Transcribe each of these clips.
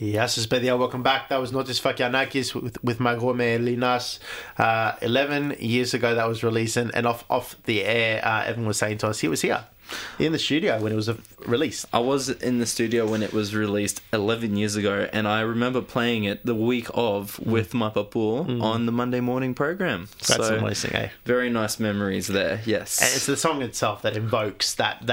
Yes, Espedia, welcome back. That was Notis Fakianakis with Magome Linas. 11 years ago that was released, and off the air, Evan was saying to us he was here in the studio when it was released. I was in the studio when it was released 11 years ago, and I remember playing it the week of with my papu on the Monday morning program. That's amazing, eh? Very nice memories there, yes. And it's the song itself that invokes that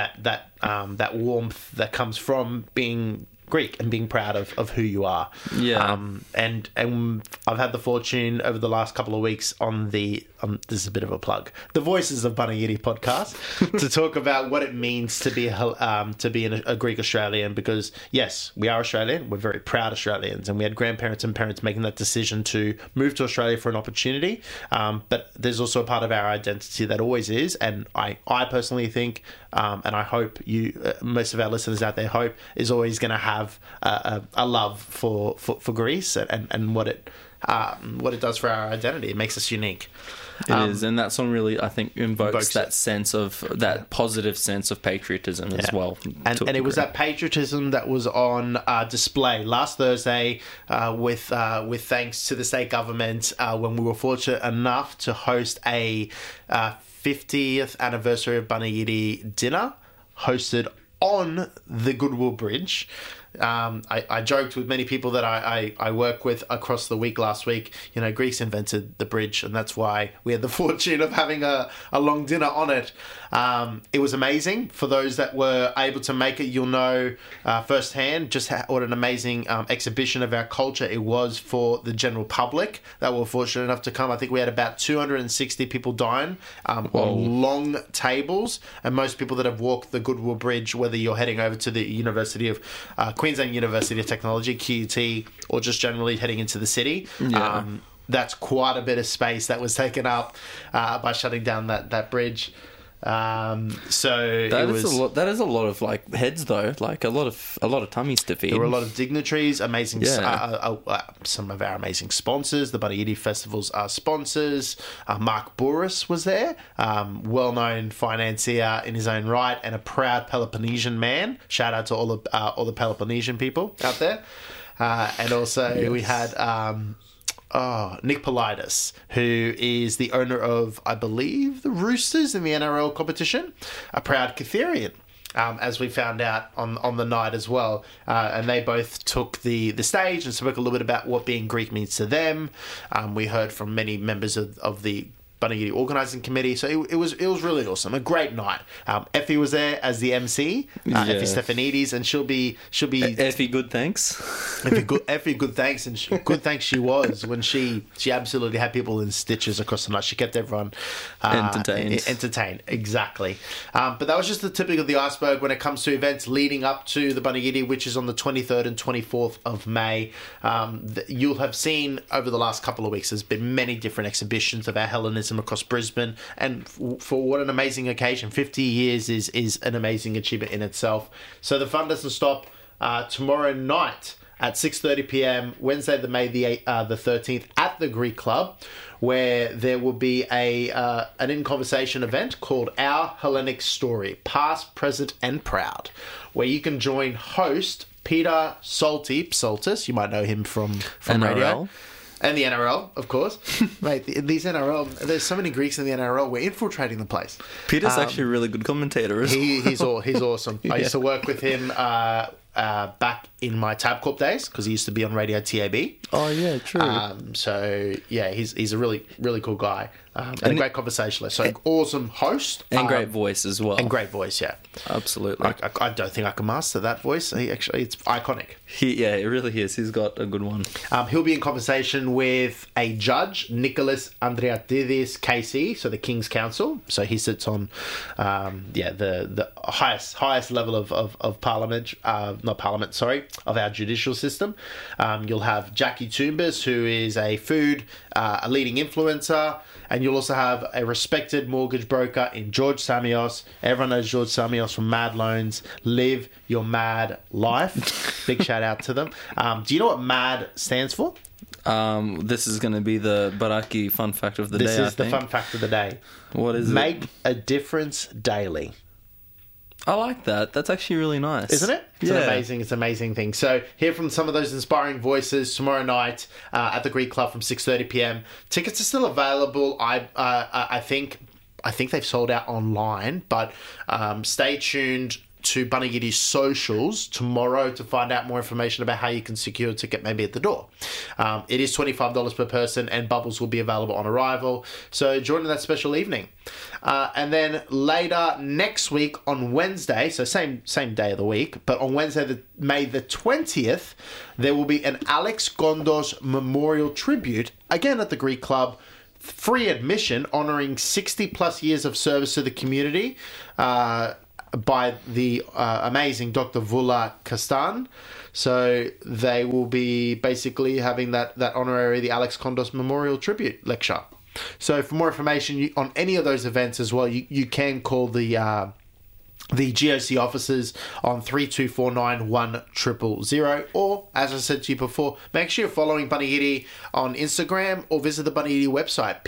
warmth that comes from being Greek and being proud of who you are. Yeah. And I've had the fortune over the last couple of weeks on the this is a bit of a plug, the Voices of Banayiri podcast, to talk about what it means to be a Greek Australian, because yes, we are Australian, we're very proud Australians, and we had grandparents and parents making that decision to move to Australia for an opportunity, but there's also a part of our identity that always is, and I personally think, and I hope most of our listeners out there hope, is always going to have a love for Greece and what it does for our identity. It makes us unique. It is, and that song really, I think, invokes that sense of, that positive sense of patriotism as well. And it was that patriotism that was on display last Thursday with thanks to the state government when we were fortunate enough to host a 50th anniversary of Banayiri dinner hosted on the Goodwill Bridge. I joked with many people that I work with across the week last week, Greeks invented the bridge, and that's why we had the fortune of having a long dinner on it. It was amazing. For those that were able to make it, you'll know firsthand just what an amazing exhibition of our culture it was for the general public that were fortunate enough to come. I think we had about 260 people dine on long tables, and most people that have walked the Goodwill Bridge, whether you're heading over to the University of Queensland University of Technology, QUT, or just generally heading into the city. Yeah. That's quite a bit of space that was taken up by shutting down that bridge. So that is a lot of like heads though, like a lot of tummies to feed. There were a lot of dignitaries, amazing, some of our amazing sponsors. The Banayiri Festival's sponsors. Mark Bouris was there, well-known financier in his own right, and a proud Peloponnesian man. Shout out to all the Peloponnesian people out there. And also we had Nick Politis, who is the owner of, I believe, the Roosters in the NRL competition, a proud Catherian, as we found out on the night as well. And they both took the stage and spoke a little bit about what being Greek means to them. We heard from many members of the Banayiri organising committee, so it was really awesome. A great night. Effie was there as the MC, Effie Stefanidis, and she'll be Effie. Good thanks. Effie, good thanks, and good thanks she was when she absolutely had people in stitches across the night. She kept everyone entertained. Exactly. But that was just the tip of the iceberg when it comes to events leading up to the Banayiri, which is on the 23rd and 24th of May. You'll have seen over the last couple of weeks there's been many different exhibitions of our Hellenism across Brisbane, and for what an amazing occasion. 50 years is an amazing achievement in itself. So the fun doesn't stop. Tomorrow night at 6:30pm, Wednesday May the 13th, at the Greek Club, where there will be an in conversation event called Our Hellenic Story, Past, Present and Proud, where you can join host Peter Psaltis. You might know him from NRL. radio. And the NRL, of course. Mate, these NRL, there's so many Greeks in the NRL, we're infiltrating the place. Peter's actually a really good commentator as well. He's awesome. I used to work with him back in my Tabcorp days, because he used to be on Radio TAB. Oh, yeah, true. So, yeah, he's a really, really cool guy. And a great conversationalist. So, awesome host. And great voice as well. And great voice, yeah. Absolutely. I don't think I can master that voice. It's iconic. It really is. He's got a good one. He'll be in conversation with a judge, Nicholas Andriatidis KC, so the King's Council. So he sits on, the highest level of parliament, of our judicial system. You'll have Jackie Toombas, who is a leading influencer, and you'll also have a respected mortgage broker in George Samios. Everyone knows George Samios from Mad Loans. Live your mad life. Big shout out to them. Do you know what MAD stands for? This is going to be the Baraki fun fact of the day. This is the fun fact of the day. What is it? Make a difference daily. I like that. That's actually really nice. Isn't it? It's an amazing thing. So hear from some of those inspiring voices tomorrow night at the Greek Club from 6:30 p.m. Tickets are still available. I think they've sold out online, but stay tuned to Banagiri's socials tomorrow to find out more information about how you can secure a ticket maybe at the door. It is $25 per person and bubbles will be available on arrival. So join in that special evening. And then later next week on Wednesday, so same day of the week, but on Wednesday, May the 20th, there will be an Alex Gondos Memorial Tribute, again at the Greek Club, free admission, honouring 60 plus years of service to the community, by the amazing Dr. Vula Kastan. So they will be basically having that honorary, the Alex Gondos Memorial Tribute lecture. So for more information on any of those events as well, you can call the GOC officers on 3249-1000, or, as I said to you before, make sure you're following Banagiri on Instagram or visit the Banagiri website,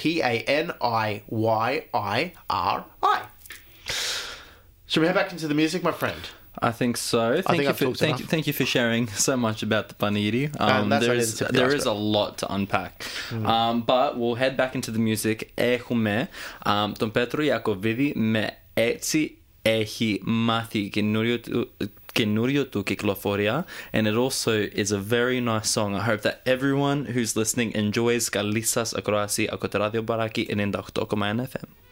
PANIYIRI. Should we head back into the music, my friend? I think so. Thank you for sharing so much about the Banagiri. There is a lot to unpack. But we'll head back into the music. Έχουμε τον Πέτρο Ιακωβίδη με Έτσι έχει μάθει καινούριο του κυκλοφορία, and it also is a very nice song. I hope that everyone who's listening enjoys. Καλή σας ακρόαση από το ραδιομπαράκι 98,1 FM.